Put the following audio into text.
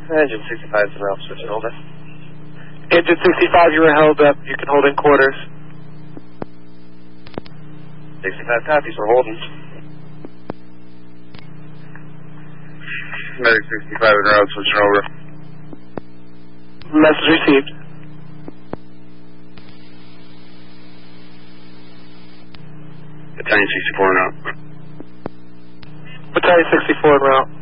Engine 65 is the route, switching over. Engine 65, you were held up. You can hold in quarters. 65 copies, we're holding. Medic 65 en route, switching over. Message received. Battalion 64 en route. Battalion 64 en route.